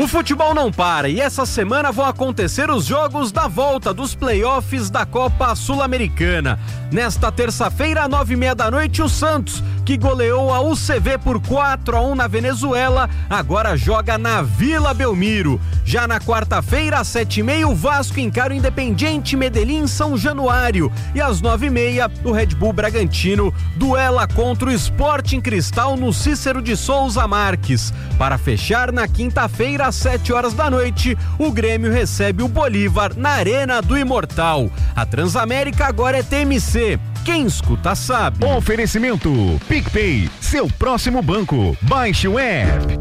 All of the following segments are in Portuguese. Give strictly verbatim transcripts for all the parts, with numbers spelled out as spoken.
O futebol não para e essa semana vão acontecer os jogos da volta dos playoffs da Copa Sul-Americana. Nesta terça-feira, nove e meia da noite, o Santos, que goleou a U C V por quatro a um na Venezuela, agora joga na Vila Belmiro. Já na quarta-feira, às sete e meia, o Vasco encara o Independiente Medellín em São Januário. E às nove e meia, o Red Bull Bragantino duela contra o Sporting Cristal no Cícero de Souza Marques. Para fechar, na quinta-feira, às sete horas da noite, o Grêmio recebe o Bolívar na Arena do Imortal. A Transamérica agora é T M C. Quem escuta sabe. Oferecimento PicPay, seu próximo banco. Baixe o app.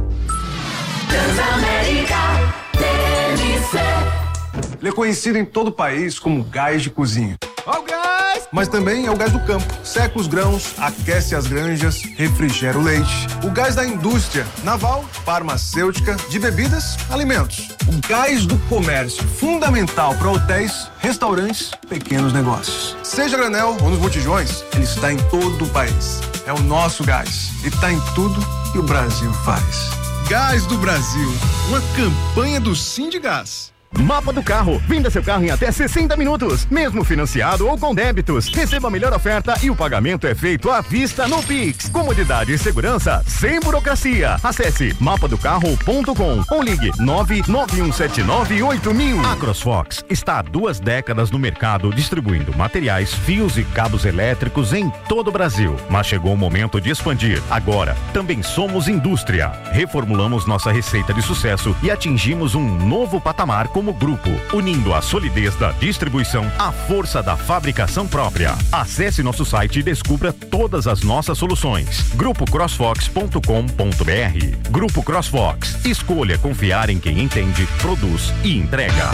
Transamérica T M C. Ele é conhecido em todo o país como gás de cozinha. Ó o gás! Mas também é o gás do campo. Seca os grãos, aquece as granjas, refrigera o leite. O gás da indústria naval, farmacêutica, de bebidas, alimentos. O gás do comércio, fundamental para hotéis, restaurantes, pequenos negócios. Seja granel ou nos botijões, ele está em todo o país. É o nosso gás. E está em tudo que o Brasil faz. Gás do Brasil, uma campanha do Sindigás. Mapa do Carro. Venda seu carro em até sessenta minutos, mesmo financiado ou com débitos. Receba a melhor oferta e o pagamento é feito à vista no Pix. Comodidade e segurança sem burocracia. Acesse mapa do carro ponto com ou ligue nove nove um sete nove oito mil. A CrossFox está há duas décadas no mercado distribuindo materiais, fios e cabos elétricos em todo o Brasil. Mas chegou o momento de expandir. Agora, também somos indústria. Reformulamos nossa receita de sucesso e atingimos um novo patamar como grupo, unindo a solidez da distribuição à força da fabricação própria. Acesse nosso site e descubra todas as nossas soluções. grupo crossfox ponto com ponto b r. Grupo CrossFox. Escolha confiar em quem entende, produz e entrega.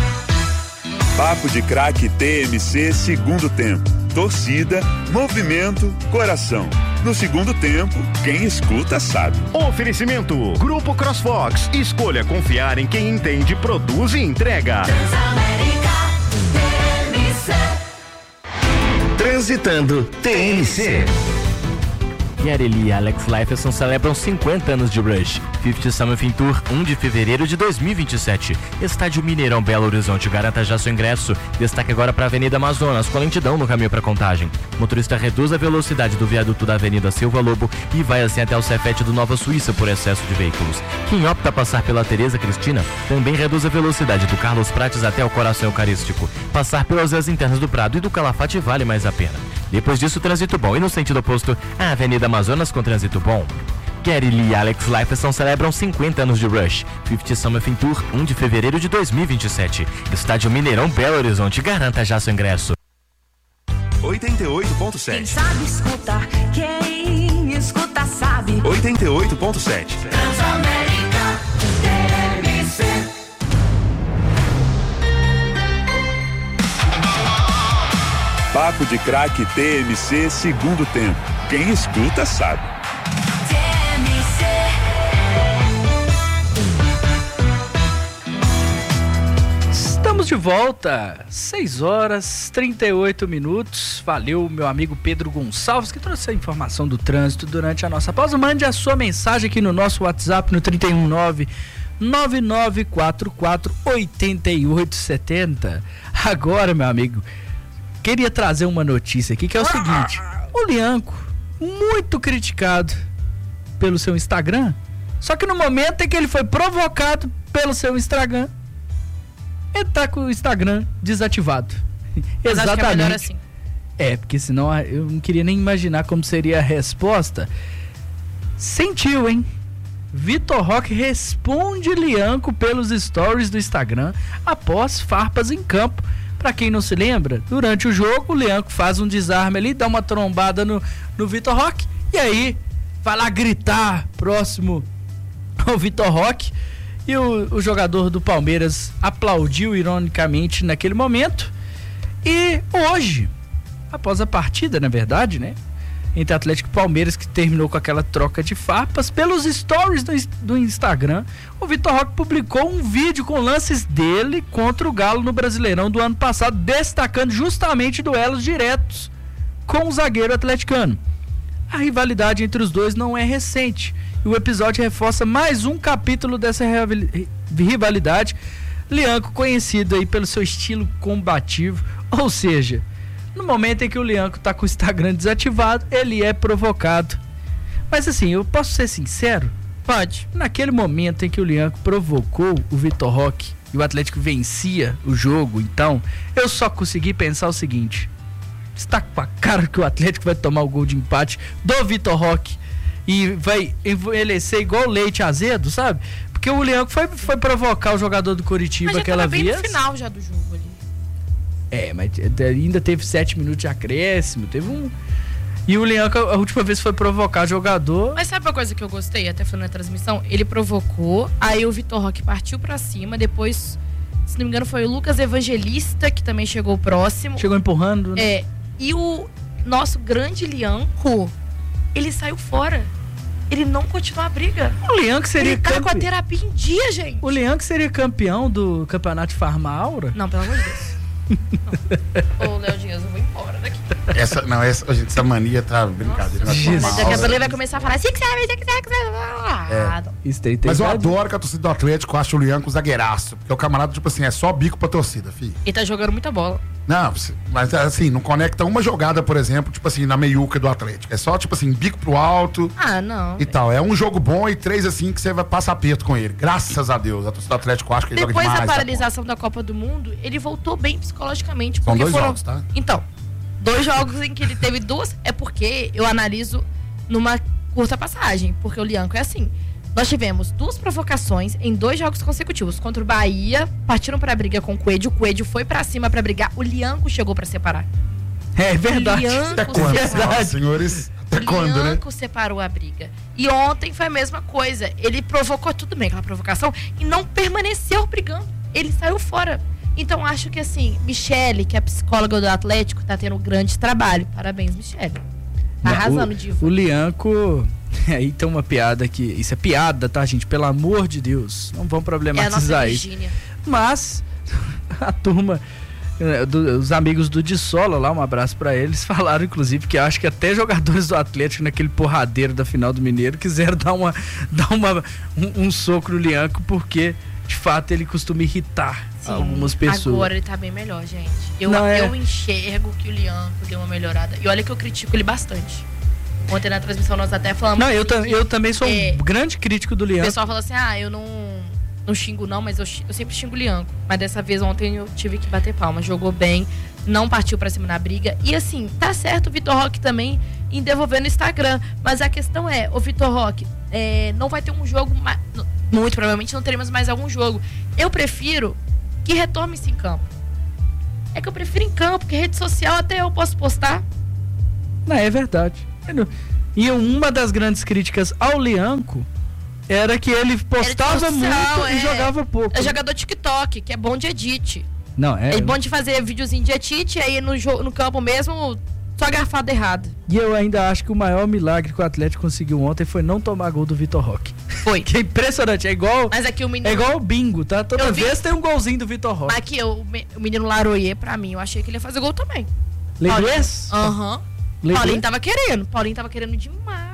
Papo de Craque T M C segundo tempo. Torcida, movimento, coração. No segundo tempo, quem escuta sabe. Oferecimento Grupo CrossFox. Escolha confiar em quem entende, produz e entrega. Transamérica T M C. Transitando T M C. Gary Lee e Alex Lifeson celebram cinquenta anos de Rush. cinquenta Something Tour, um de fevereiro de dois mil e vinte e sete. Estádio Mineirão, Belo Horizonte. Garanta já seu ingresso. Destaque agora para a Avenida Amazonas, com lentidão no caminho para Contagem. Motorista reduz a velocidade do viaduto da Avenida Silva Lobo e vai assim até o Cefete do Nova Suíça por excesso de veículos. Quem opta a passar pela Tereza Cristina também reduz a velocidade do Carlos Prates até o Coração Eucarístico. Passar pelas vias internas do Prado e do Calafate vale mais a pena. Depois disso, trânsito bom. E no sentido oposto, a Avenida Amazonas com trânsito bom. Gary Lee e Alex Lifeson celebram cinquenta anos de Rush. cinquenta Something Tour, um de fevereiro de dois mil e vinte e sete. Estádio Mineirão, Belo Horizonte. Garanta já seu ingresso. oitenta e oito ponto sete. Quem sabe escutar, quem escuta sabe. oitenta e oito ponto sete. Transamérica T M C. Papo de Craque T M C segundo tempo. Quem escuta sabe. T M C. Estamos de volta, seis horas, trinta e oito minutos. Valeu, meu amigo Pedro Gonçalves, que trouxe a informação do trânsito durante a nossa pausa. Mande a sua mensagem aqui no nosso WhatsApp no trinta e um nove nove nove quatro quatro oito oito sete zero. Agora, meu amigo, queria trazer uma notícia aqui que é o seguinte: o Lianco, muito criticado pelo seu Instagram, só que no momento em que ele foi provocado pelo seu Instagram, ele tá com o Instagram desativado. Mas Exatamente. acho que é melhor assim. É, porque senão eu não queria nem imaginar como seria a resposta. Sentiu, hein? Vitor Roque responde Lianco pelos stories do Instagram após farpas em campo. Pra quem não se lembra, durante o jogo o Lianco faz um desarme ali, dá uma trombada no, no Vitor Roque e aí vai lá gritar próximo ao Vitor Roque. E o, o jogador do Palmeiras aplaudiu ironicamente naquele momento. E hoje, após a partida, na verdade, né, entre Atlético e Palmeiras, que terminou com aquela troca de farpas, pelos stories do, do Instagram, o Vitor Roque publicou um vídeo com lances dele contra o Galo no Brasileirão do ano passado, destacando justamente duelos diretos com o zagueiro atleticano. A rivalidade entre os dois não é recente E o episódio reforça mais um capítulo dessa rivalidade. Lianco, conhecido aí pelo seu estilo combativo, ou seja, no momento em que o Lianco tá com o Instagram desativado, ele é provocado. Mas assim, eu posso ser sincero? Pode. Naquele momento em que o Lianco provocou o Vitor Roque e o Atlético vencia o jogo, então, eu só consegui pensar o seguinte: está com a cara que o Atlético vai tomar o gol de empate do Vitor Roque e vai envelhecer igual leite azedo, sabe? Porque o Lianco foi, foi provocar o jogador do Coritiba, mas já aquela tava bem vez. no final já do jogo ali. É, mas ainda teve sete minutos de acréscimo, teve um... E o Lianco, a última vez, foi provocar o jogador. Mas sabe uma coisa que eu gostei, até falando na transmissão? Ele provocou, aí o Vitor Roque partiu pra cima, depois, se não me engano, foi o Lucas Evangelista, que também chegou próximo. Chegou empurrando, né? É, e o nosso grande Lianco, ele saiu fora. Ele não continuou a briga. O Lianco seria Ele tá campe... com a terapia em dia, gente. O Lianco seria campeão do campeonato de Farma Aura? Não, pelo amor de Deus. Ô, Léo Dias, eu vou embora daqui. Essa, não, essa, gente, essa mania tá brincadeira. Nossa, mas daqui a pouco ele vai começar a falar assim que você vai, você quiser, que você vai. Isso tem, tem Mas eu idade. adoro que a torcida do Atlético acha o Lianco zagueiraço. Porque o camarada, tipo assim, é só bico pra torcida, filho. Ele tá jogando muita bola. Não, mas assim, não conecta uma jogada, por exemplo, tipo assim, na meiuca do Atlético. É só, tipo assim, bico pro alto. Ah, não. E tal. É um jogo bom e três, assim, que você vai passar aperto com ele. Graças a Deus. A torcida do Atlético acha que ele Depois joga demais. da paralisação da Copa do Mundo, ele voltou bem psicologicamente. São dois foram... jogos, tá? Então, dois jogos em que ele teve duas. É porque eu analiso numa curta passagem. Porque o Lianco é assim. Nós tivemos duas provocações em dois jogos consecutivos. Contra o Bahia, partiram pra briga com o Coelho. O Coelho foi pra cima pra brigar. O Lianco chegou pra separar. É verdade. O Lianco Até quando, separou. senhores? Até quando, O né? Lianco separou a briga. E ontem foi a mesma coisa. Ele provocou tudo bem, aquela provocação, e não permaneceu brigando. Ele saiu fora. Então acho que assim, Michele, que é a psicóloga do Atlético, tá tendo um grande trabalho. Parabéns, Michele. Tá arrasando, o, Diva. O Lianco... Aí tem uma piada que... Isso é piada, tá, gente? Pelo amor de Deus. Não vão É a problematizar nossa isso. Virgínia. Mas a turma... Do, os amigos do Dissola lá, um abraço pra eles, falaram inclusive que acho que até jogadores do Atlético naquele porradeiro da final do Mineiro quiseram dar, uma, dar uma, um, um soco no Lianco, porque de fato ele costuma irritar Sim, algumas pessoas. Agora ele tá bem melhor, gente. Eu, Não, é... eu enxergo que o Lianco deu uma melhorada. E olha que eu critico ele bastante. Ontem na transmissão nós até falamos... Não, eu, que, tam, eu também sou é, um grande crítico do o Lianco. pessoal fala assim, ah, eu não... Não xingo não, mas eu, eu sempre xingo o Lianco. Mas dessa vez ontem eu tive que bater palma. Jogou bem, não partiu pra cima na briga. E assim, tá certo o Vitor Roque também em devolver no Instagram. Mas a questão é, o Vitor Roque é, não vai ter um jogo, mais, muito provavelmente não teremos mais algum jogo. Eu prefiro que retorne-se em campo. É que eu prefiro em campo, porque rede social até eu posso postar. Não, é verdade. E uma das grandes críticas ao Lianco era que ele postava Era muito social, e é. jogava pouco. É jogador TikTok, que é bom de edit. Não, é. É bom de fazer videozinho de edit, aí no, jogo, no campo mesmo, só garfada errada. E eu ainda acho que o maior milagre que o Atlético conseguiu ontem foi não tomar gol do Vitor Roque. Foi. Que é impressionante, é igual, Mas aqui o menino... é igual o bingo, tá? Toda Eu vi- vez tem um golzinho do Vitor Roque. Mas aqui, o, me- o menino Laroyer, pra mim, eu achei que ele ia fazer gol também. Leguês? Aham. Leguês? Paulinho tava querendo. Paulinho tava querendo demais.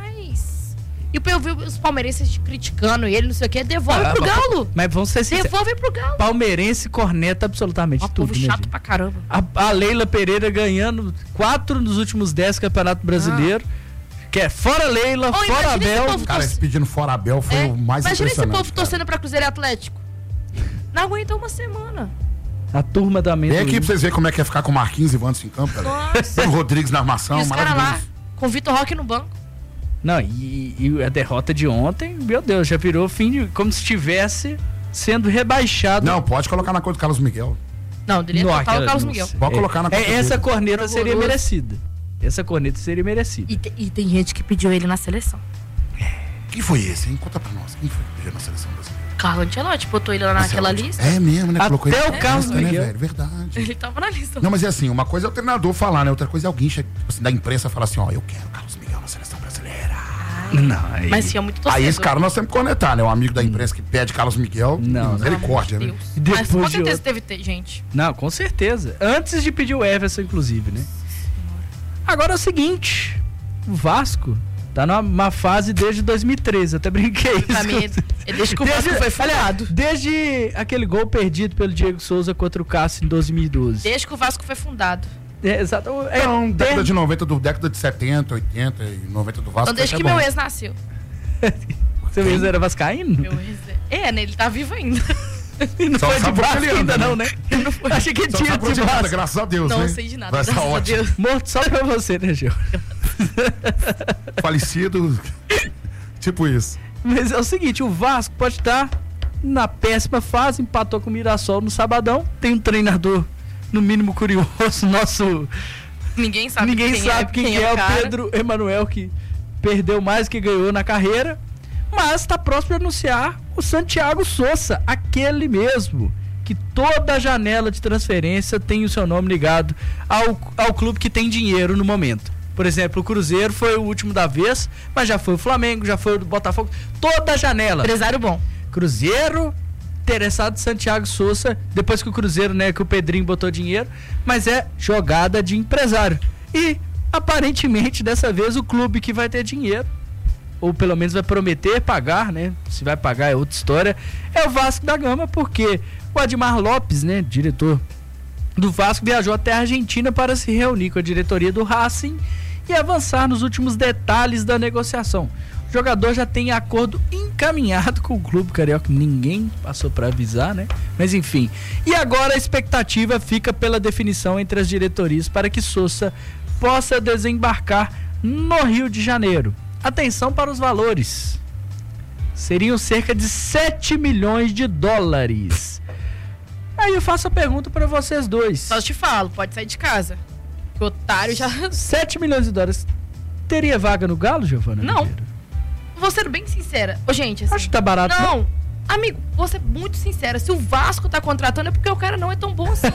E eu vi os palmeirenses criticando ele, não sei o que. Devolve Ah, pro mas- Galo. Mas vamos ser sinceros. Devolve pro Galo. Palmeirense corneta absolutamente Ó, tudo, povo né, chato gente? pra caramba. A, a Leila Pereira ganhando quatro nos últimos dez campeonatos brasileiros. Que é fora Leila, Ô, fora imagina esse Abel. povo Cara, esse pedindo fora Abel foi É, o mais imagina esse impressionante. povo torcendo pra Cruzeiro e Atlético. Não aguenta uma semana. A turma da Vem amendoim. aqui pra vocês verem como é que é ficar com o Marquinhos e Vantos em campo, cara. Nossa. O Rodrigues na E armação, os caras lá, maravilhoso. com o Vitor Roque no banco. Não, e, e a derrota de ontem, meu Deus, já virou fim de. Como se estivesse sendo rebaixado. Não, pode colocar na conta do Carlos Miguel. Não, deveria No total o aquela- Carlos nossa. Miguel. Pode É, colocar na é, conta essa dele. corneta seria Horroroso. merecida. Essa corneta seria merecida. E, te- e tem gente que pediu ele na seleção. Quem foi esse, hein? Conta pra nós. Quem foi que pediu na seleção brasileira? Carlos Ancelotti botou ele lá naquela Marcelo, lista. É mesmo, né? Até Colocou ele o na Carlos lista, né, Miguel. velho? Verdade. Ele tava na lista. Não, mas é assim, uma coisa é o treinador falar, né? Outra coisa é alguém che- tipo assim, da imprensa falar assim, ó, eu quero Carlos Miguel na seleção brasileira. Não, aí, Mas tinha muito torcedor. Aí esse cara nós temos que cornetar, né? O amigo da imprensa que pede Carlos Miguel. Não, misericórdia, Meu né? Deus. Depois Mas com de certeza outro. teve te- gente. Não, com certeza. Antes de pedir o Everson, inclusive, né? Agora é o seguinte: o Vasco Tá numa uma fase desde dois mil e treze, até brinquei Pra isso. mim, é desde que o Vasco foi fundado. Aliás, desde aquele gol perdido pelo Diego Souza contra o Cássio em dois mil e doze. Desde que o Vasco foi fundado. É, exato. É, Então, década tem- de noventa, do, década de setenta, oitenta e noventa do Vasco. Então, desde foi que até meu bom. ex nasceu. Seu ex era vascaíno? Meu ex é... É, né? Ele tá vivo ainda. E não Só foi de sabe por que Vasco ele anda, ainda não, né? né? Não foi. Achei que Só tinha sabe de de nada, Vasco. graças a Deus, Não né? sei de nada, Vai estar graças a ótimo. Deus. Morto só pra você, né, Gil? Falecido, tipo isso. Mas é o seguinte, o Vasco pode estar na péssima fase, empatou com o Mirassol no sabadão, tem um treinador, no mínimo curioso, nosso... Ninguém sabe Ninguém quem sabe é, quem, quem é, é o o cara. Pedro Emanuel, que perdeu mais que ganhou na carreira, mas está próximo de anunciar o Santiago Sousa, aquele mesmo, que toda janela de transferência tem o seu nome ligado ao, ao clube que tem dinheiro no momento. Por exemplo, o Cruzeiro foi o último da vez, mas já foi o Flamengo, já foi o Botafogo, toda janela. Empresário bom. Cruzeiro, interessado em Santiago Sousa, depois que o Cruzeiro, né, que o Pedrinho botou dinheiro, mas é jogada de empresário. E, aparentemente, dessa vez, o clube que vai ter dinheiro, ou pelo menos vai prometer pagar, né, se vai pagar é outra história, é o Vasco da Gama, porque o Admar Lopes, né, diretor do Vasco, viajou até a Argentina para se reunir com a diretoria do Racing e avançar nos últimos detalhes da negociação. O jogador já tem acordo encaminhado com o clube carioca, ninguém passou para avisar, né? Mas enfim. E agora a expectativa fica pela definição entre as diretorias para que Sousa possa desembarcar no Rio de Janeiro. Atenção para os valores. Seriam cerca de sete milhões de dólares. Aí eu faço a pergunta para vocês dois. Só te falo, pode sair de casa. O otário já... sete milhões de dólares. Teria vaga no Galo, Giovana? Não. Oliveira? Vou ser bem sincera. Ô, gente, assim... Acho que tá barato. Não. Né? Amigo, vou ser muito sincera. Se o Vasco tá contratando é porque o cara não é tão bom assim.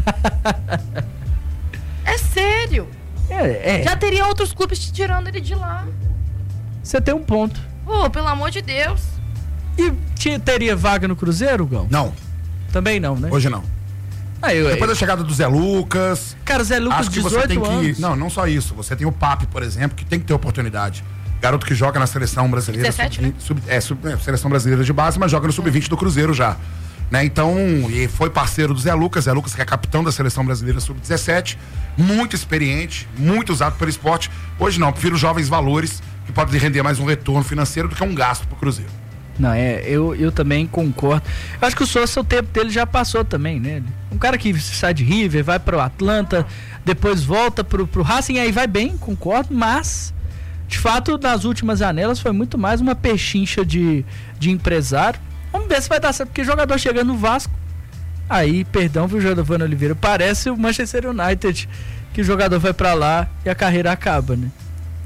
É sério. É, é. Já teria outros clubes te tirando ele de lá. Você tem um ponto. Pô, pelo amor de Deus. E te- teria vaga no Cruzeiro, Gão? Não, Também não, né? hoje não. Ah, eu, Depois eu, da chegada do Zé Lucas, cara, Zé Lucas, acho que você dezoito tem que... anos. Não, não só isso. Você tem o Papi, por exemplo, que tem que ter oportunidade. Garoto que joga na seleção brasileira. dezessete, sub, né? sub, é, sub, é, seleção brasileira de base, mas joga no sub vinte do Cruzeiro já. Né? Então, e foi parceiro do Zé Lucas. Zé Lucas, que é capitão da seleção brasileira sub dezessete. Muito experiente, muito usado pelo esporte. Hoje não, prefiro jovens valores que podem render mais um retorno financeiro do que um gasto pro Cruzeiro. Não, é, eu, eu também concordo. Eu acho que o Sousa, o tempo dele já passou também, né? Um cara que sai de River, vai pro Atlanta, depois volta pro, pro Racing, aí vai bem, concordo, mas de fato, nas últimas janelas foi muito mais uma pechincha de, de empresário. Vamos ver se vai dar certo, porque jogador chegando no Vasco, aí, perdão, viu, Giovana Oliveira, parece o Manchester United, que o jogador vai pra lá e a carreira acaba, né?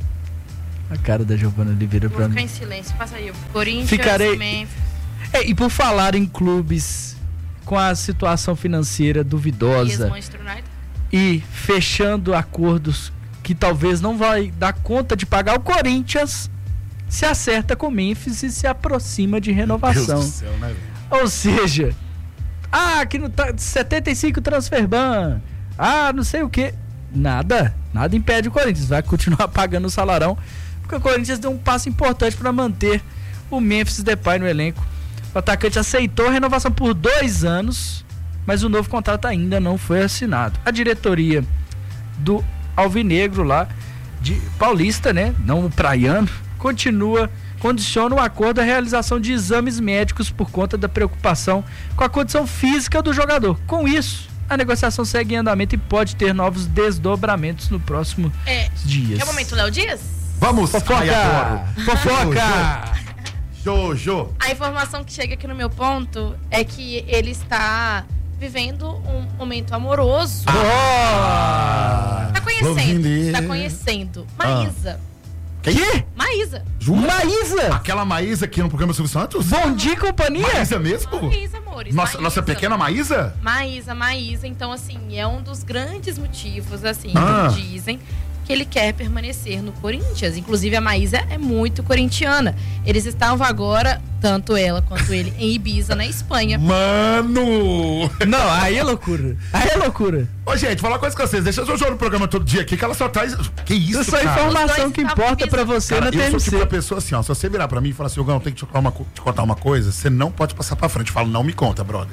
A cara da Giovana Oliveira pra Vou mim. ficar em silêncio. Passa aí. Corinthians, Ficarei- Memphis. É, e por falar em clubes com a situação financeira E duvidosa Manchester United. e fechando acordos que talvez não vai dar conta de pagar, o Corinthians se acerta com o Memphis e se aproxima de renovação. céu, né, velho? Ou seja, ah, aqui no tra- setenta e cinco transfer ban, ah, não sei o que. Nada, nada impede o Corinthians, vai continuar pagando o salarão, porque o Corinthians deu um passo importante para manter o Memphis Depay no elenco. O atacante aceitou a renovação por dois anos, mas o novo contrato ainda não foi assinado. A diretoria do Alvinegro lá, de Paulista, né, não o praiano, continua, condiciona o acordo à realização de exames médicos por conta da preocupação com a condição física do jogador. Com isso, a negociação segue em andamento e pode ter novos desdobramentos no próximo É, dias. é o momento, Léo Dias? Vamos, Fofoca! ai, adoro. Fofoca! Jojo. A informação que chega aqui no meu ponto é que ele está vivendo um momento amoroso. Ah, Tá conhecendo, Lovindy. tá conhecendo. Maísa. Que? Maísa. Jura? Maísa! Aquela Maísa aqui no programa Silvio Santos? Bom dia, companhia! Maísa mesmo? Maísa, amores. Nossa, Maísa. nossa pequena Maísa? Maísa, Maísa. Então, assim, é um dos grandes motivos, assim, Ah. que dizem que ele quer permanecer no Corinthians. Inclusive, a Maísa é muito corintiana. Eles estavam agora tanto ela quanto ele, em Ibiza, na Espanha. Mano! Não, aí é loucura. Aí é loucura. Ô, gente, falar uma coisa com vocês. Deixa eu jogar no programa todo dia aqui, que ela só traz... Que isso, Isso é cara? informação que importa pra você Cara, na eu sou T M C. tipo uma pessoa assim, ó. Se você virar pra mim e falar assim, Gão, tem que te contar, uma, te contar uma coisa, você não pode passar pra frente. Eu falo, não me conta, brother.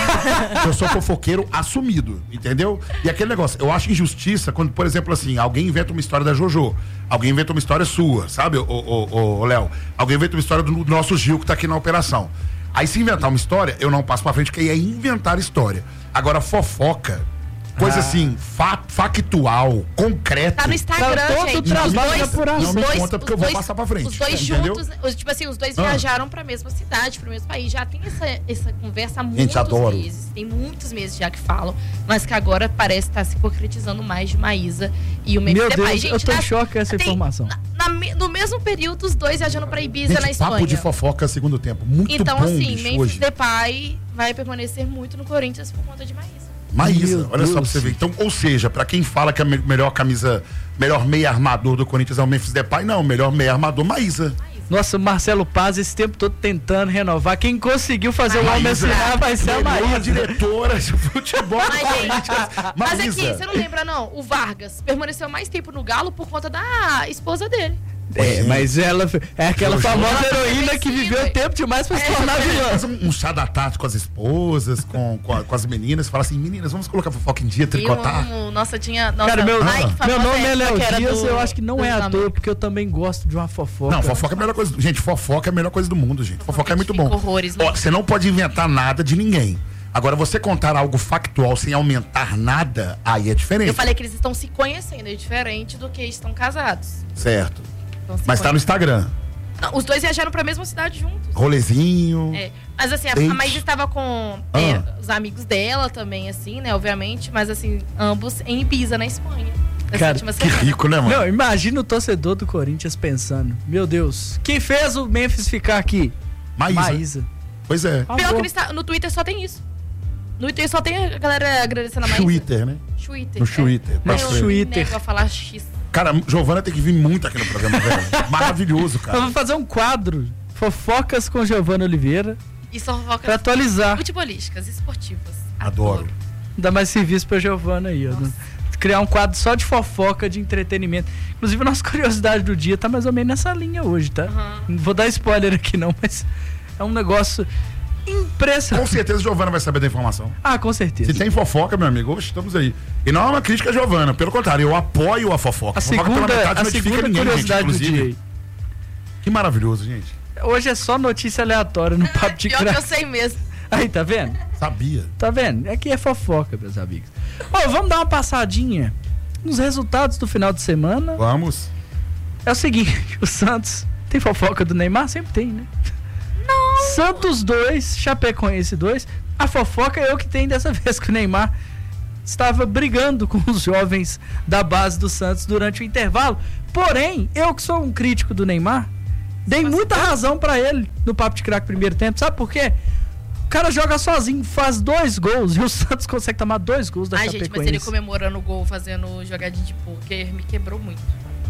Eu sou fofoqueiro assumido, entendeu? E aquele negócio, eu acho injustiça quando, por exemplo, assim, alguém inventa uma história da JoJo, alguém inventa uma história sua, sabe, ô, ô, ô, ô Léo? Alguém inventa uma história do nosso Gil que tá aqui na operação. Aí se inventar uma história, eu não passo pra frente, porque aí é inventar história. Agora, fofoca, coisa Ah. assim, fa factual, concreto. Tá no Instagram, Tá todo gente. trabalho Os dois, de apuração. os Não me dois, conta, porque os eu vou dois- passar pra frente, Os dois entendeu? juntos, os- tipo assim, os dois Ah. viajaram pra mesma cidade, pro mesmo país. Já tem essa, essa conversa há Gente, muitos adoro. meses. Tem muitos meses já que falam, mas que agora parece estar se concretizando mais de Maísa e o Memphis Meu Depay. Deus, Gente, eu tô em na- choque com essa tem- informação. na- na- no mesmo período, os dois viajando pra Ibiza, na Gente, Espanha. papo de fofoca segundo tempo. Muito Então, bom, assim, bicho, Memphis hoje. Depay vai permanecer muito no Corinthians por conta de Maísa. Maísa, Meu olha só pra Deus. você ver. Então, ou seja, pra quem fala que a me- melhor camisa, melhor meia armador do Corinthians é o Memphis Depay, não, o melhor meia armador, Maísa. Nossa, o Marcelo Paz esse tempo todo tentando renovar. Quem conseguiu fazer o homem Maísa, assinar vai ser a melhor Maísa. diretora de futebol do Mas, gente, Corinthians. Mas aqui, Maísa. você não lembra, não? O Vargas permaneceu mais tempo no Galo por conta da esposa dele. É, mas ela é aquela Jojo. famosa Ela heroína que foi viveu tempo demais pra se É. tornar vilã. Faz um, um chá da tarde com as esposas, com, com, a- com as meninas, fala assim, meninas, vamos colocar fofoca em dia, Eu tricotar. amo. Nossa, tinha. Nossa, Cara, meu, ai, que meu famosa nome é época Léo que era Dias, do- eu acho que não do é à toa, Flamengo. porque eu também gosto de uma fofoca. Não, fofoca é a melhor coisa. Gente, fofoca é a melhor coisa do mundo, gente. Fofoca é muito bom. Horrores, né? Ó, você não pode inventar nada de ninguém. Agora, você contar algo factual sem aumentar nada, aí é diferente. Eu falei que eles estão se conhecendo, é diferente do que estão casados. Certo. Estão se Mas tá no conhecendo. Instagram. Não, os dois viajaram pra mesma cidade juntos. Rolezinho. É. Mas assim, a, Date. a Maísa estava com Ah. é, os amigos dela também, assim, né? Obviamente. Mas assim, ambos em Ibiza, na Espanha. Nessa Cara, última Que semana. rico, né, mano? Não, imagina o torcedor do Corinthians pensando, meu Deus, quem fez o Memphis ficar aqui? Maísa. Maísa. Pois é. Pior que no, Insta- no Twitter só tem isso. No Twitter só tem a galera agradecendo a Maísa. Twitter, né? Twitter. No Twitter. No pode Eu ser. Twitter. nego a falar X. Cara, Giovana tem que vir muito aqui no programa, velho. Maravilhoso, Eu cara. vou fazer um quadro, fofocas com Giovanna Oliveira, E só pra fofoca atualizar. futebolísticas, esportivas. Adoro. Dá mais serviço pra Giovana aí, ó. Criar um quadro só de fofoca, de entretenimento. Inclusive, a nossa curiosidade do dia tá mais ou menos nessa linha hoje, tá? Não vou dar spoiler aqui não, mas é um negócio impressionante. Com certeza, Giovana vai saber da informação. Ah, com certeza. Se tem fofoca, meu amigo, hoje estamos aí. E não é uma crítica a Giovana, pelo contrário, eu apoio a fofoca. A fofoca pela segunda, metade a não edifica segunda ninguém, curiosidade gente, do inclusive. dia aí. Que maravilhoso, gente. Hoje é só notícia aleatória no Papo de Pior que eu Crack. sei mesmo. Aí, tá vendo? Sabia. Tá vendo? Aqui é fofoca, meus amigos. Ó, vamos dar uma passadinha nos resultados do final de semana. Vamos. É o seguinte, o Santos tem fofoca do Neymar? Sempre tem, né? Não. Santos dois, Chapecoense dois. A fofoca é eu que tenho dessa vez que o Neymar estava brigando com os jovens da base do Santos durante o intervalo. Porém, eu que sou um crítico do Neymar, dei muita razão pra ele no Papo de Crack primeiro tempo. Sabe por quê? O cara joga sozinho, faz dois gols e o Santos consegue tomar dois gols da Ai, gente, mas Chapecoense. ele comemorando o gol, fazendo jogadinha de poker, me quebrou muito.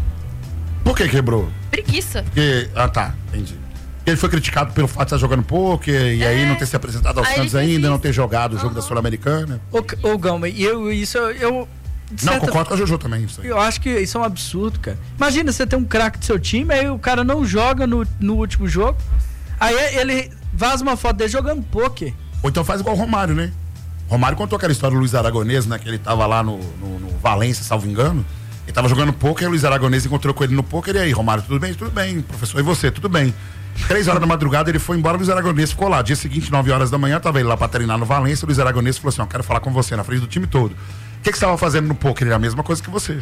Por que quebrou? Preguiça. Porque. Ah, tá, entendi. Ele foi criticado pelo fato de estar jogando poker e aí não ter se apresentado aos Aí Santos ele fez ainda, não isso. ter jogado o jogo da Sul-Americana. Ô, ô Gama, e eu, isso eu... eu de Não, certa- concordo com a Jojo também, isso aí. Eu acho que isso é um absurdo, cara. Imagina, você tem um craque do seu time, aí o cara não joga no, no último jogo, aí ele vaza uma foto dele jogando pôquer. Ou então faz igual o Romário, né? Romário contou aquela história do Luiz Aragonês, né? Que ele tava lá no, no, no Valência, salvo engano. Ele tava jogando pôquer, o Luiz Aragonês encontrou com ele no pôquer. E aí, Romário, tudo bem? Tudo bem, professor. E você? Tudo bem. Três horas da madrugada ele foi embora, o Luiz Aragonês ficou lá. Dia seguinte, nove horas da manhã, tava ele lá pra treinar no Valência. O Luiz Aragonês falou assim: ó, quero falar com você na frente do time todo. O que, que você estava fazendo no pôquer? Ele é a mesma coisa que você.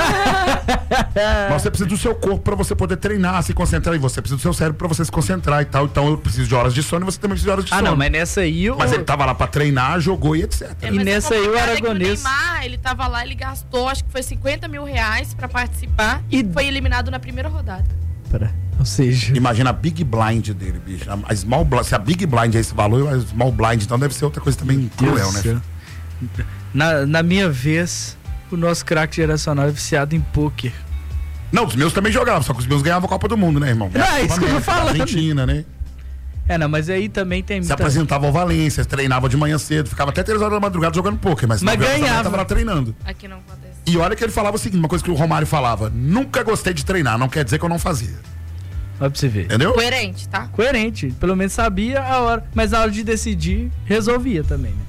Mas você precisa do seu corpo para você poder treinar, se concentrar. E você precisa do seu cérebro para você se concentrar e tal. Então eu preciso de horas de sono e você também precisa de horas de Ah, sono. não, mas nessa aí... O... Mas ele tava lá para treinar, jogou e etcétera. É, E mas o nessa aí o complicado é que Aragonês- O Neymar, ele tava lá, ele gastou, acho que foi cinquenta mil reais pra participar E- e foi eliminado na primeira rodada. Pera, ou seja... Imagina a Big Blind dele, bicho. A, a Small Blind, se a Big Blind é esse valor, a Small Blind, então deve ser outra coisa também cruel, Deus né? do céu. Na, na minha vez, o nosso craque geracional é viciado em pôquer. Não, os meus também jogavam, só que os meus ganhavam a Copa do Mundo, né, irmão? Não, é isso que eu tô Copa América, falando. Argentina, né? É, não, mas aí também tem Se muita... apresentava ao Valência, treinava de manhã cedo, ficava até três horas da madrugada jogando poker, mas, Mas ganhava. Tava lá treinando. Aqui não acontece. E olha que ele falava o seguinte, uma coisa que o Romário falava, nunca gostei de treinar, não quer dizer que eu não fazia. Olha pra você ver. Entendeu? Coerente, tá? Coerente, pelo menos sabia a hora, mas na hora de decidir, resolvia também, né?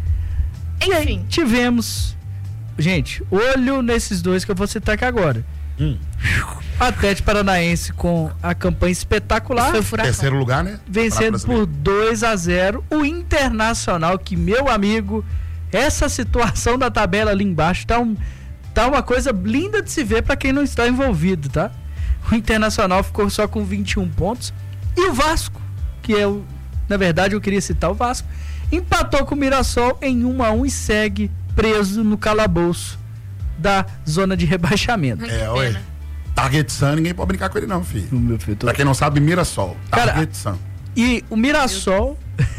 E aí, Enfim. tivemos, gente, olho nesses dois que eu vou citar aqui agora. Hum. Atlético Paranaense com a campanha espetacular, Foi o furacão. Terceiro lugar, né? vencendo Prato por brasileiro. dois a zero o Internacional, que, meu amigo, essa situação da tabela ali embaixo tá, um, tá uma coisa linda de se ver pra quem não está envolvido, tá? O Internacional ficou só com vinte e um pontos. E o Vasco, que eu, na verdade, eu queria citar o Vasco, empatou com o Mirassol em um a um e segue preso no calabouço da zona de rebaixamento. É, ué. Target Sun, ninguém pode brincar com ele não, filho. O meu filho, tô- Pra quem não sabe, Mirassol. Cara, Target Sun. E o Mirassol.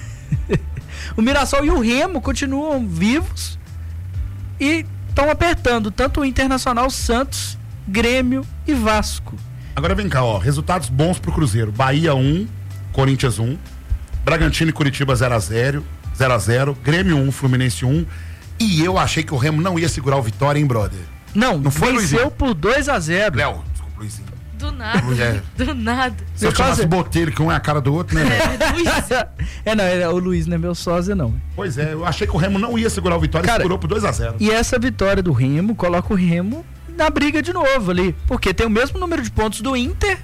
o Mirassol e o Remo continuam vivos e estão apertando tanto o Internacional, Santos, Grêmio e Vasco. Agora vem cá, ó. Resultados bons pro Cruzeiro. Bahia um, Corinthians um. Bragantino e Curitiba zero a zero. zero a zero. Grêmio um, Fluminense um. E eu achei que o Remo não ia segurar o Vitória, hein, brother? Não, Não foi, venceu Luizinho? por dois a zero. Léo, desculpa, Luizinho. Do nada. É. Do nada. Se eu Eu chamasse quase- Botelho, que um é a cara do outro, né, velho? É, não, é, o Luiz não é meu sósia, não. Pois é, eu achei que o Remo não ia segurar o Vitória Cara, e segurou por dois a zero. E essa vitória do Remo coloca o Remo na briga de novo ali. Porque tem o mesmo número de pontos do Inter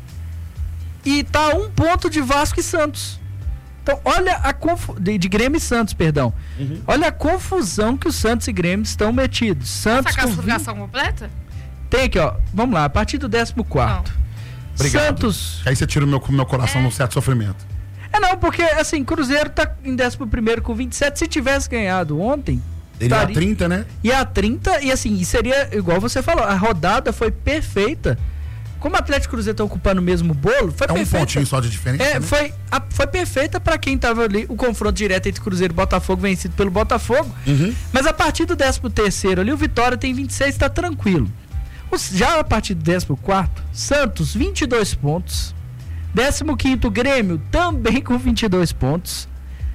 e tá a um ponto de Vasco e Santos. Então, olha a confusão. De, de Grêmio e Santos, perdão. Uhum. Olha a confusão que o Santos e Grêmio estão metidos. Santos Essa com vinte classificação completa? Tem aqui, ó. Vamos lá, a partir do décimo quarto. Obrigado. Santos. Aí você tira o meu, meu coração num certo sofrimento. É não, porque assim, Cruzeiro tá em décimo primeiro com vinte e sete. Se tivesse ganhado ontem. Ele é a estaria- trinta, né? E a trinta, e assim, e seria igual você falou, a rodada foi perfeita. Como o Atlético e Cruzeiro estão ocupando o mesmo bolo, foi É um perfeita. pontinho só de diferença, É, né? foi, a- foi perfeita pra quem tava ali, o confronto direto entre Cruzeiro e Botafogo, vencido pelo Botafogo. Uhum. Mas a partir do décimo terceiro ali, o Vitória tem vinte e seis, tá tranquilo. Os- Já a partir do décimo quarto, Santos, vinte e dois pontos. décimo quinto, Grêmio, também com vinte e dois pontos.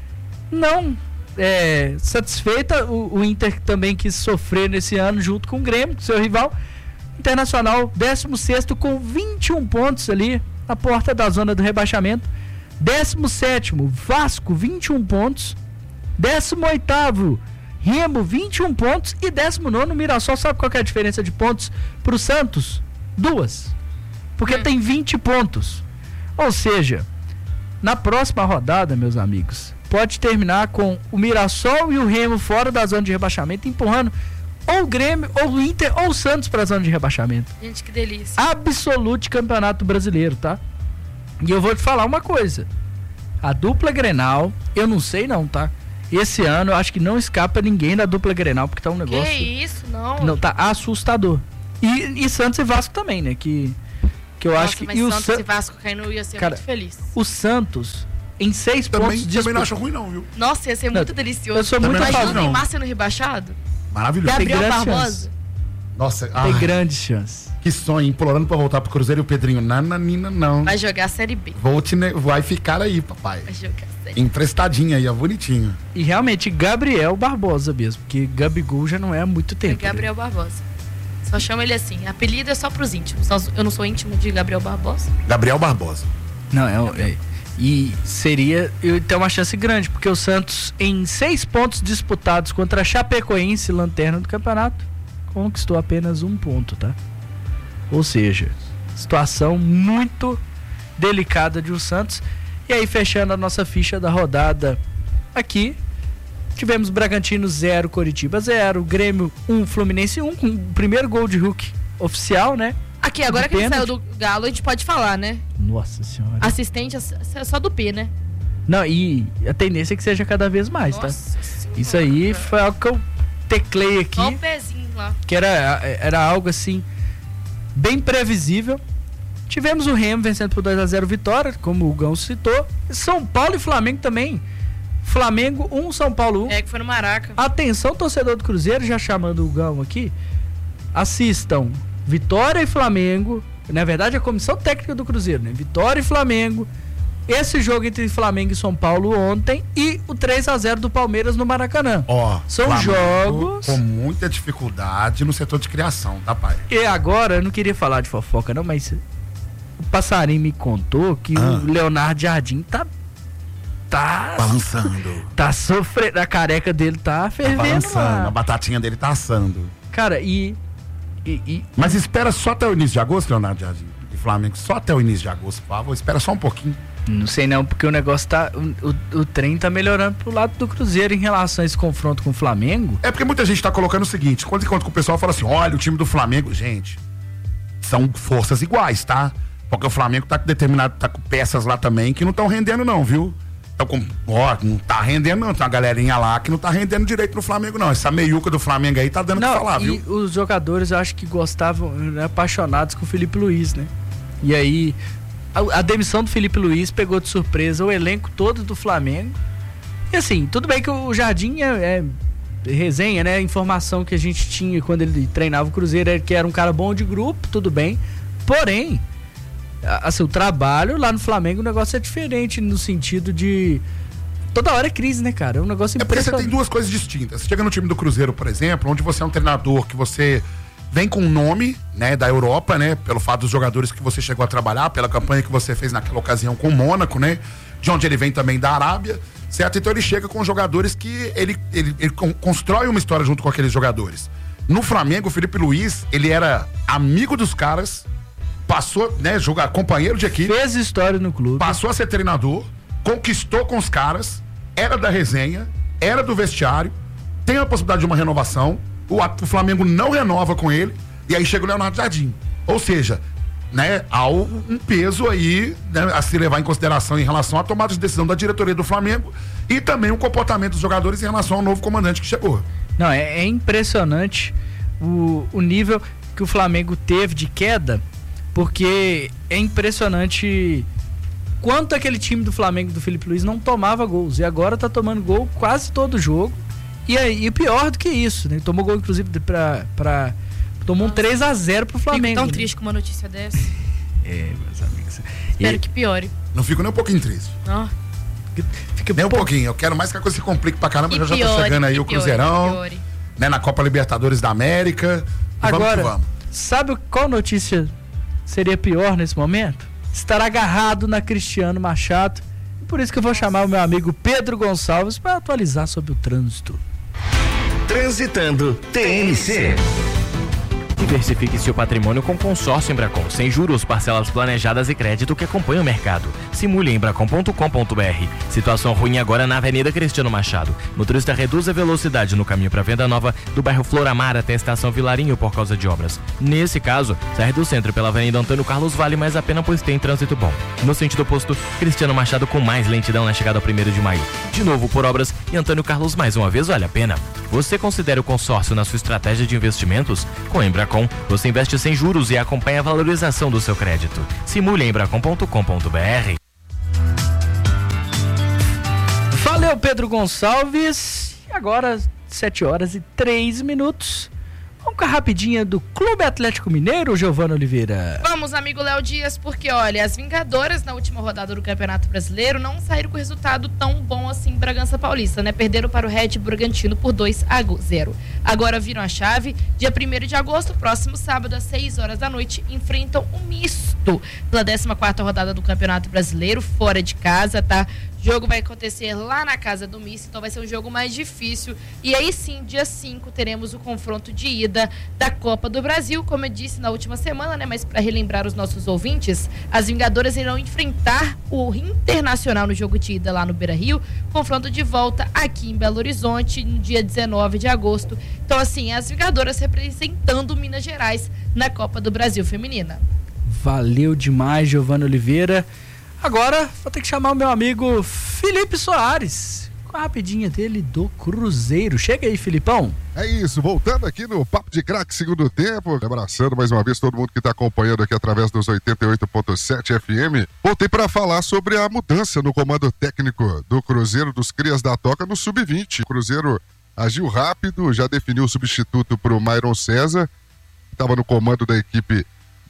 Não é, satisfeita, o, o Inter também quis sofrer nesse ano junto com o Grêmio, seu rival. Internacional, décimo sexto com vinte e um pontos ali na porta da zona do rebaixamento. décimo sétimo, Vasco, vinte e um pontos. décimo oitavo, Remo, vinte e um pontos. E décimo nono, Mirassol. Sabe qual que é a diferença de pontos pro Santos? Duas. Porque tem vinte pontos. Ou seja, na próxima rodada, meus amigos, pode terminar com o Mirassol e o Remo fora da zona de rebaixamento, empurrando ou o Grêmio, ou o Inter, ou o Santos para a zona de rebaixamento. Gente, que delícia. Absolute campeonato brasileiro, tá? E eu vou te falar uma coisa. A dupla Grenal, eu não sei não, tá? Esse ano eu acho que não escapa ninguém da dupla Grenal, porque tá um negócio... Que isso, não. Não, tá assustador. E, e Santos e Vasco também, né? Que, que eu Nossa, acho que... mas e o Santos San- e Vasco caindo, eu ia ser Cara, muito feliz. O Santos, em seis Também, pontos... também dispu- não acho ruim não, viu? Nossa, ia ser Não, muito delicioso. eu sou Também muito não a acho favor. Imagina o não. Neymar sendo rebaixado. Maravilhoso. Gabriel grande Barbosa. chance. Nossa, Tem ah, grandes chances. que sonho, implorando pra voltar pro Cruzeiro e o Pedrinho, nananina não. Vai jogar a Série B. Vou te ne- vai ficar aí, papai. Vai jogar a Série B. Emprestadinha aí, ó, bonitinho. E realmente, Gabriel Barbosa mesmo, porque Gabigol já não é há muito É tempo. Gabriel Barbosa. Só chama ele assim. Apelido é só pros íntimos. Nós- Eu não sou íntimo de Gabriel Barbosa. Gabriel Barbosa. Não, é, o- é. E seria. Eu tenho uma chance grande, porque o Santos, em seis pontos disputados contra a Chapecoense, lanterna do campeonato, conquistou apenas um ponto, tá? Ou seja, situação muito delicada de o Santos. E aí, fechando a nossa ficha da rodada aqui, tivemos Bragantino zero, Coritiba zero, Grêmio um, Fluminense um, com o primeiro gol de Hulk oficial, né? Aqui, agora De que ele pênalti. saiu do Galo, a gente pode falar, né? Nossa senhora. Assistente é só do P, né? Não, e a tendência é que seja cada vez mais, tá? Nossa Senhora. Isso aí foi algo que eu teclei aqui, Só o pezinho lá. que era, era algo assim, bem previsível. Tivemos o Remo vencendo por dois a zero Vitória, como o Gão citou. São Paulo e Flamengo também. Flamengo um, São Paulo um. É, que foi no Maraca. Atenção, torcedor do Cruzeiro, já chamando o Gão aqui. Assistam Vitória e Flamengo. Na verdade, a comissão técnica do Cruzeiro, né? Vitória e Flamengo. esse jogo entre Flamengo e São Paulo ontem e o três a zero do Palmeiras no Maracanã. Ó, são Flamengo jogos com muita dificuldade no setor de criação, tá, pai? E agora, eu não queria falar de fofoca não, mas o Passarinho me contou que ah. o Leonardo Jardim tá tá balançando. Tá sofrendo, a careca dele tá fervendo, tá balançando, lá. A batatinha dele tá assando. Cara, e, e, e mas espera só até o início de agosto, Leonardo Jardim, de Flamengo, só até o início de agosto, por favor, espera só um pouquinho. Não sei não, porque o negócio tá. O, o, o trem tá melhorando pro lado do Cruzeiro em relação a esse confronto com o Flamengo. É porque muita gente tá colocando o seguinte: quando enquanto o pessoal fala assim, olha, o time do Flamengo, gente, são forças iguais, tá? Porque o Flamengo tá determinado, tá com peças lá também que não estão rendendo, não, viu? Então, com, ó, não tá rendendo, não. Tem uma galerinha lá que não tá rendendo direito no Flamengo, não. Essa meiuca do Flamengo aí tá dando o que falar, e viu? Os jogadores, eu acho que gostavam, né, apaixonados com o Felipe Luiz, né? E aí. A, a demissão do Felipe Luiz pegou de surpresa o elenco todo do Flamengo. E assim, tudo bem que o Jardim é, é resenha, né? A informação que a gente tinha quando ele treinava o Cruzeiro era que era um cara bom de grupo, tudo bem. Porém, assim, o trabalho lá no Flamengo, o negócio é diferente no sentido de... Toda hora é crise, né, cara? É um negócio impressionante. É porque você tem duas coisas distintas. Você chega no time do Cruzeiro, por exemplo, onde você é um treinador que você... vem com o nome, né, da Europa, né, pelo fato dos jogadores que você chegou a trabalhar, pela campanha que você fez naquela ocasião com o Mônaco, né, de onde ele vem também da Arábia, certo? Então ele chega com jogadores que ele, ele, ele constrói uma história junto com aqueles jogadores. No Flamengo, o Felipe Luiz, ele era amigo dos caras, passou, né, jogar companheiro de equipe, fez história no clube, passou a ser treinador, conquistou com os caras, era da resenha, era do vestiário, tem a possibilidade de uma renovação. O, o Flamengo não renova com ele, e aí chega o Leonardo Jardim. Ou seja, né, há um peso aí, né, a se levar em consideração em relação à tomada de decisão da diretoria do Flamengo e também o comportamento dos jogadores em relação ao novo comandante que chegou. Não, é, é impressionante o, o nível que o Flamengo teve de queda, porque é impressionante quanto aquele time do Flamengo do Felipe Luiz não tomava gols, e agora tá tomando gol quase todo jogo. E aí, pior do que isso, né? Ele tomou gol, inclusive, pra. pra tomou um três a zero pro Flamengo. Fico tão né? triste com uma notícia dessa. É, meus amigos. Espero e... que piore. Não fico nem um pouquinho triste. Não. Fica nem um po... pouquinho. Eu quero mais que a coisa se complique pra caramba. Já, piore, já tá chegando aí o piore, Cruzeirão. Piore. Né, na Copa Libertadores da América. E agora, vamos que vamos. Sabe qual notícia seria pior nesse momento? Estar agarrado na Cristiano Machado. Por isso que eu vou chamar o meu amigo Pedro Gonçalves para atualizar sobre o trânsito. Transitando T N C. Diversifique seu patrimônio com consórcio Embracon, sem juros, parcelas planejadas e crédito que acompanha o mercado. Simule em embracon ponto com ponto b r. Situação ruim agora na Avenida Cristiano Machado. Motorista reduz a velocidade no caminho para Venda Nova, do bairro Floramar até a Estação Vilarinho por causa de obras. Nesse caso, sai do centro pela Avenida Antônio Carlos vale mais a pena, pois tem trânsito bom. No sentido oposto, Cristiano Machado com mais lentidão na chegada ao primeiro de maio. De novo por obras e Antônio Carlos mais uma vez vale a pena. Você considera o consórcio na sua estratégia de investimentos? Com Embracon, você investe sem juros e acompanha a valorização do seu crédito. Simule em embracon ponto com ponto b r. Valeu, Pedro Gonçalves. E agora, sete horas e três minutos. Vamos com a rapidinha do Clube Atlético Mineiro, Giovana Oliveira. Vamos, amigo Léo Dias, porque olha, as Vingadoras na última rodada do Campeonato Brasileiro não saíram com resultado tão bom assim em Bragança Paulista, né? Perderam para o Red Bragantino por dois a zero. Agora viram a chave, dia primeiro de agosto, próximo sábado, às seis horas da noite, enfrentam o Misto pela décima quarta rodada do Campeonato Brasileiro, fora de casa, tá? O jogo vai acontecer lá na casa do Misto, então vai ser um jogo mais difícil. E aí sim, dia cinco, teremos o confronto de ida da Copa do Brasil, como eu disse na última semana, né? Mas para relembrar os nossos ouvintes, as Vingadoras irão enfrentar o Internacional no jogo de ida lá no Beira-Rio, confronto de volta aqui em Belo Horizonte, no dia dezenove de agosto. Então, assim, as Vingadoras representando Minas Gerais na Copa do Brasil Feminina. Valeu demais, Giovana Oliveira. Agora, vou ter que chamar o meu amigo Felipe Soares, com a rapidinha dele do Cruzeiro. Chega aí, Filipão. É isso, voltando aqui no Papo de Craque segundo tempo, abraçando mais uma vez todo mundo que está acompanhando aqui através dos oitenta e oito ponto sete F M. Voltei para falar sobre a mudança no comando técnico do Cruzeiro dos Crias da Toca no sub vinte. O Cruzeiro agiu rápido, já definiu o substituto para o Myron César, que estava no comando da equipe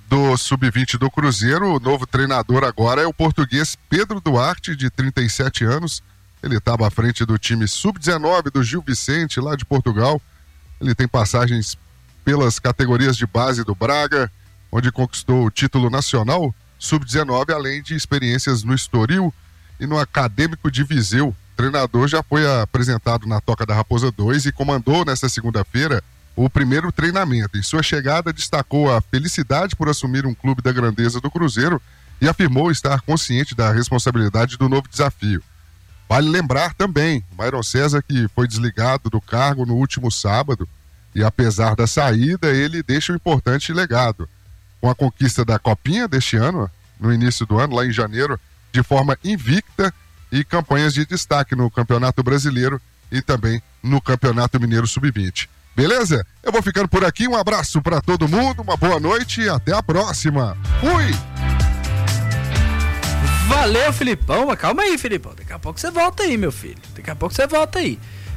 do sub vinte do Cruzeiro. O novo treinador agora é o português Pedro Duarte, de trinta e sete anos. Ele estava à frente do time sub dezenove do Gil Vicente, lá de Portugal. Ele tem passagens pelas categorias de base do Braga, onde conquistou o título nacional sub dezenove, além de experiências no Estoril e no Acadêmico de Viseu. O treinador já foi apresentado na Toca da Raposa dois e comandou nesta segunda-feira o primeiro treinamento. Em sua chegada, destacou a felicidade por assumir um clube da grandeza do Cruzeiro e afirmou estar consciente da responsabilidade do novo desafio. Vale lembrar também, o Myron César, que foi desligado do cargo no último sábado, e apesar da saída, ele deixa um importante legado. Com a conquista da Copinha deste ano, no início do ano, lá em janeiro, de forma invicta, e campanhas de destaque no Campeonato Brasileiro e também no Campeonato Mineiro sub vinte. Beleza? Eu vou ficando por aqui, um abraço para todo mundo, uma boa noite e até a próxima. Fui! Valeu, Filipão, mas calma aí, Filipão, daqui a pouco você volta aí, meu filho, daqui a pouco você volta aí.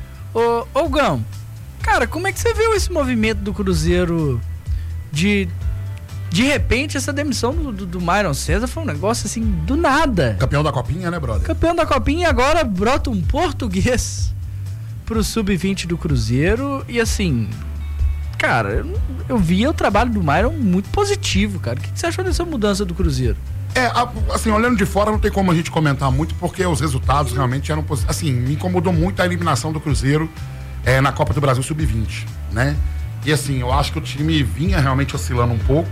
Ô, ô Gão, cara, como é que você viu esse movimento do Cruzeiro de... De repente, essa demissão do, do, do Myron César foi um negócio assim, do nada. Campeão da Copinha, né, brother? Campeão da Copinha, e agora brota um português pro sub vinte do Cruzeiro. E assim, cara, eu, eu via o trabalho do Myron muito positivo, cara. O que, que você achou dessa mudança do Cruzeiro? É, assim, olhando de fora não tem como a gente comentar muito, porque os resultados realmente eram positivos. Assim, me incomodou muito a eliminação do Cruzeiro é, na Copa do Brasil sub vinte, né? E assim, eu acho que o time vinha realmente oscilando um pouco.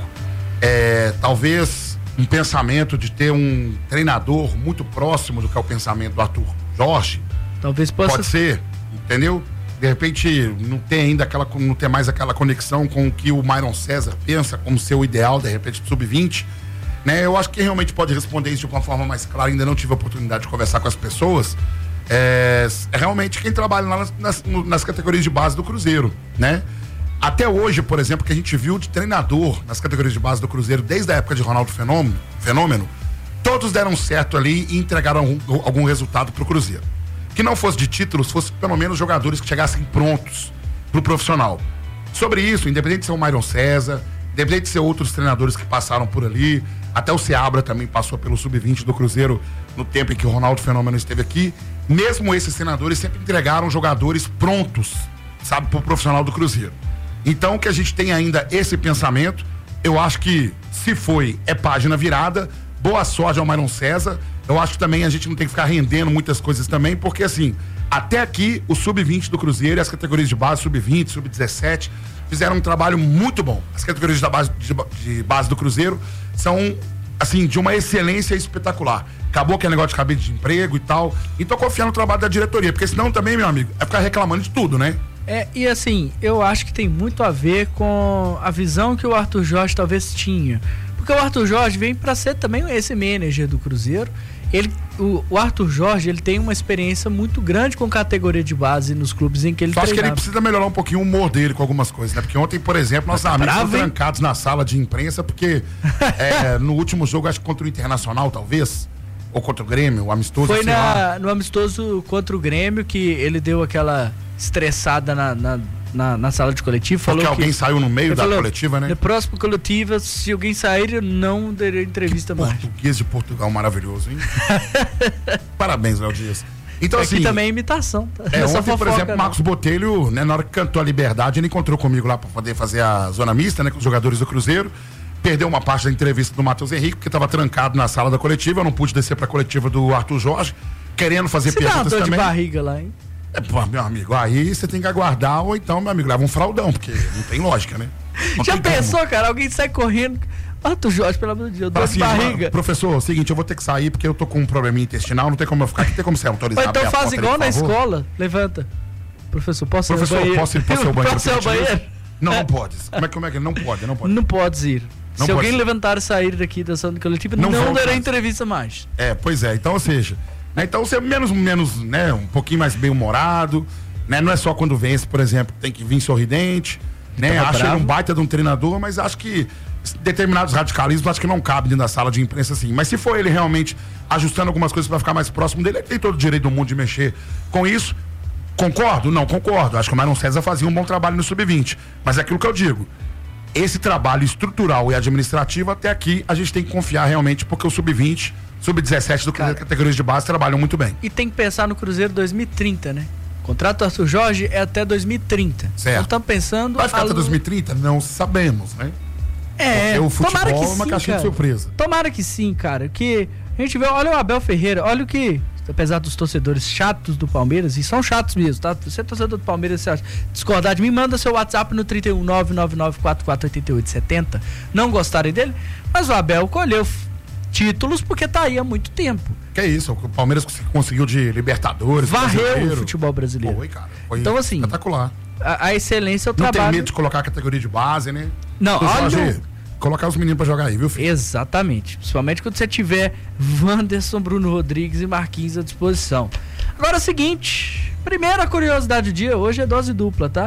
É, talvez um pensamento de ter um treinador muito próximo do que é o pensamento do Arthur Jorge. Talvez possa... Pode ser, entendeu? De repente não tem ainda aquela, não ter mais aquela conexão com o que o Myron César pensa como seu ideal, de repente, sub vinte. Né? Eu acho que realmente pode responder isso de uma forma mais clara. Ainda não tive a oportunidade de conversar com as pessoas. É, é realmente quem trabalha lá nas, nas, nas categorias de base do Cruzeiro, né? Até hoje, por exemplo, que a gente viu de treinador nas categorias de base do Cruzeiro, desde a época de Ronaldo Fenômeno, Fenômeno, todos deram certo ali e entregaram algum, algum resultado pro Cruzeiro. Que não fosse de títulos, fosse pelo menos jogadores que chegassem prontos pro profissional. Sobre isso, independente de ser o Myron César, independente de ser outros treinadores que passaram por ali, até o Seabra também passou pelo sub vinte do Cruzeiro no tempo em que o Ronaldo Fenômeno esteve aqui, mesmo esses treinadores sempre entregaram jogadores prontos, sabe, pro profissional do Cruzeiro. Então, que a gente tem ainda esse pensamento, eu acho que se foi, é página virada, boa sorte ao Myron César. Eu acho que também a gente não tem que ficar rendendo muitas coisas também, porque assim, até aqui o sub vinte do Cruzeiro e as categorias de base, sub vinte, sub dezessete, fizeram um trabalho muito bom. As categorias da base, de, de base do Cruzeiro são, assim, de uma excelência espetacular. Acabou aquele negócio de cabide de emprego e tal. E tô confiando no trabalho da diretoria, porque senão também, meu amigo, é ficar reclamando de tudo, né? É, e assim, eu acho que tem muito a ver com a visão que o Arthur Jorge talvez tinha. Porque o Arthur Jorge vem para ser também esse manager do Cruzeiro. Ele, o, o Arthur Jorge, ele tem uma experiência muito grande com categoria de base nos clubes em que ele Só treinava. acho que ele precisa melhorar um pouquinho o humor dele com algumas coisas, né? Porque ontem, por exemplo, nossos tá amigos bravo, foram hein? trancados na sala de imprensa, porque é, no último jogo, acho que contra o Internacional, talvez, ou contra o Grêmio, o amistoso. Foi sei na, lá. no amistoso contra o Grêmio que ele deu aquela estressada na, na, na, na sala de coletivo. Porque falou alguém que, saiu no meio da falou, coletiva, né? Na próxima coletiva, se alguém sair, eu não darei entrevista mais. Português de Portugal maravilhoso, hein? Parabéns, Léo Dias. Então, Aqui assim, também é imitação. Tá? É, Essa ontem, por fofoca, exemplo, não. Marcos Botelho, né, na hora que cantou a Liberdade, ele encontrou comigo lá para poder fazer a zona mista, né, com os jogadores do Cruzeiro. Perdeu uma parte da entrevista do Matheus Henrique, porque estava trancado na sala da coletiva. Eu não pude descer para a coletiva do Arthur Jorge, querendo fazer Você dá uma perguntas dor também. de barriga lá, hein? É, pô, meu amigo, aí você tem que aguardar, ou então, meu amigo, leva um fraldão, porque não tem lógica, né? Não Já tem pensou, como. cara? Alguém sai correndo. Arthur Jorge, pelo amor de Deus, dor Fala de assim, barriga. "Mano, professor, é o seguinte, eu vou ter que sair porque eu tô com um probleminha intestinal, não tem como eu ficar aqui, tem como você autorizar. Ou então abrir a faz porta igual ali, na por favor?" escola. Levanta. Professor, posso ir ao Professor, banheiro? posso ir, posso ir ao banheiro? Posso ir ao por gentileza? banheiro? Não, não pode. Como é, como é que não pode? Não pode. Não pode ir. Não Se pode alguém ir. levantar e sair daqui da sala coletiva, Não não, volta dará mais. entrevista mais. É, pois é. Então, ou seja, né, então você é menos, menos, né, um pouquinho mais bem-humorado, né? Não é só quando vence, por exemplo, tem que vir sorridente, né? Tava Acho ele bravo. um baita de um treinador, mas acho que determinados radicalismos acho que não cabe dentro da sala de imprensa assim. Mas se for ele realmente ajustando algumas coisas para ficar mais próximo dele, ele tem todo o direito do mundo de mexer com isso. Concordo? Não, concordo. Acho que o Myron César fazia um bom trabalho no sub vinte. Mas é aquilo que eu digo. esse trabalho estrutural e administrativo, até aqui, a gente tem que confiar realmente, porque o sub vinte, sub dezessete do Cruzeiro, categorias de base, trabalham muito bem. E tem que pensar no Cruzeiro dois mil e trinta, né? O contrato do Arthur Jorge é até dois mil e trinta. Certo. Então estamos pensando... Vai ficar a... até dois mil e trinta? Não sabemos, né? É, porque o futebol tomara que é uma sim, caixinha cara. de surpresa. Tomara que sim, cara. Que a gente vê, olha o Abel Ferreira, olha o que, apesar dos torcedores chatos do Palmeiras, e são chatos mesmo, tá? Você é torcedor do Palmeiras, você acha, discordar de mim, manda seu WhatsApp no trinta e um, nove nove nove, quatro quatro oito oito sete zero. Não gostarem dele, mas o Abel colheu títulos porque tá aí há muito tempo. Que é isso, o Palmeiras conseguiu de Libertadores, varreu brasileiro. o futebol brasileiro. Foi, cara. Foi então, assim, espetacular. A, a excelência é o Não trabalho. tem medo de colocar a categoria de base, né? Não, Então, olha Jorge, o... colocar os meninos pra jogar aí, viu, filho? Exatamente. Principalmente quando você tiver Wanderson, Bruno Rodrigues e Marquinhos à disposição. Agora é o seguinte, primeira curiosidade do dia, hoje é dose dupla, tá?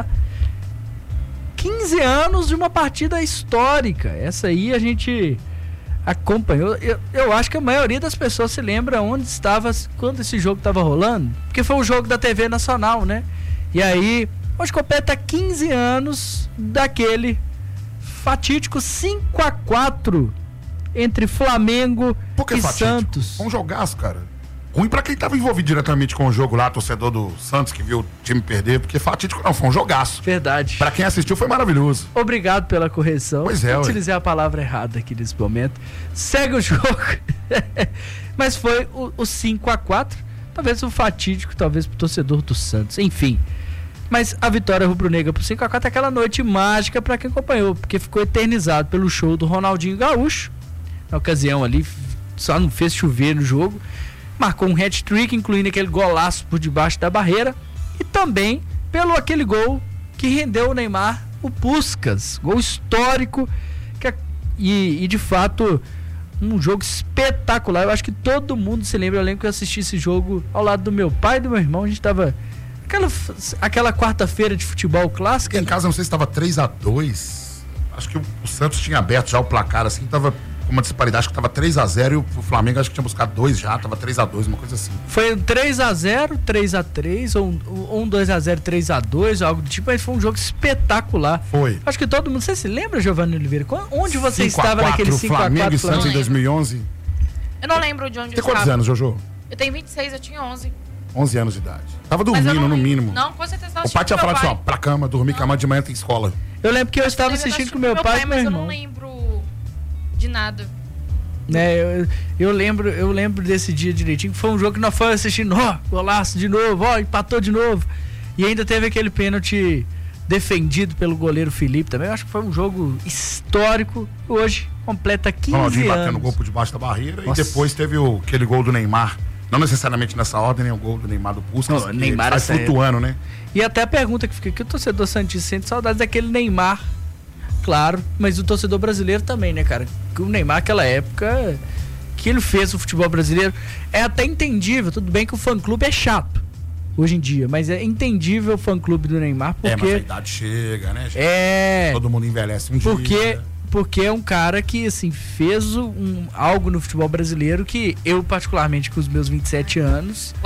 quinze anos de uma partida histórica. Essa aí a gente acompanhou. Eu, eu acho que a maioria das pessoas se lembra onde estava quando esse jogo estava rolando, porque foi um jogo da T V Nacional, né? E aí, hoje completa quinze anos daquele fatídico cinco a quatro entre Flamengo e fatídico? Santos. Foi um jogaço, cara. Ruim pra quem tava envolvido diretamente com o jogo lá, torcedor do Santos que viu o time perder, porque fatídico não, foi um jogaço. Verdade. Pra quem assistiu foi maravilhoso. Obrigado pela correção. Pois é, eu ué. utilizei a palavra errada aqui nesse momento. Segue o jogo. Mas foi o, o cinco a quatro, talvez o fatídico, talvez pro torcedor do Santos. Enfim. Mas a vitória rubro-negra pro cinco a quatro é aquela noite mágica pra quem acompanhou, porque ficou eternizado pelo show do Ronaldinho Gaúcho. Na ocasião ali, só não fez chover no jogo. Marcou um hat-trick, incluindo aquele golaço por debaixo da barreira. E também pelo aquele gol que rendeu o Neymar, o Puskás. Gol histórico. Que, e, e de fato, um jogo espetacular. Eu acho que todo mundo se lembra. Eu lembro que eu assisti esse jogo ao lado do meu pai e do meu irmão. A gente tava... Aquela, aquela quarta-feira de futebol clássico. Em casa, não sei se estava três a dois. Acho que o, o Santos tinha aberto já o placar, assim, tava com uma disparidade, acho que tava três a zero e o, o Flamengo acho que tinha buscado dois já, tava três a dois, uma coisa assim. Foi três a zero, três a três, ou, ou um dois a zero, três a dois, algo do tipo, mas foi um jogo espetacular. Foi. Acho que todo mundo, você se lembra, Giovanni Oliveira? Onde você estava naquele cinco a quatro? Flamengo e Santos em dois mil e onze. Eu não lembro de onde Tem eu quantos estava. anos, Jojo? Eu tenho vinte e seis, eu tinha onze. onze anos de idade. Tava Mas eu dormindo, não no lembro. mínimo. Não, com certeza tava O pai assistindo tinha com meu falado assim, ó, pai. pra cama, dormir, que amanhã de manhã tem escola. Eu lembro que eu estava Mas eu assistindo com assisti meu pai e meu mas eu irmão. não lembro de nada. Né, eu, eu lembro, eu lembro desse dia direitinho, que foi um jogo que nós fomos assistindo, ó, golaço de novo, ó, empatou de novo. E ainda teve aquele pênalti defendido pelo goleiro Felipe também. Eu acho que foi um jogo histórico. Hoje completa quinze Ronaldinho anos. batendo gol por debaixo da barreira. Nossa. E depois teve o, aquele gol do Neymar. Não necessariamente nessa ordem, nem o gol do Neymar do Puskás. Não, Neymar sai essa é- flutuando, né? E até a pergunta que fica, que o torcedor santista sente saudades daquele Neymar, claro, mas o torcedor brasileiro também, né, cara? Que o Neymar, naquela época, que ele fez o futebol brasileiro, é até entendível, tudo bem que o fã-clube é chato, hoje em dia, mas é entendível o fã-clube do Neymar, porque... É, mas a idade chega, né, gente? É... Todo mundo envelhece um porque, dia. Porque é um cara que, assim, fez um, algo no futebol brasileiro que eu, particularmente, com os meus vinte e sete anos...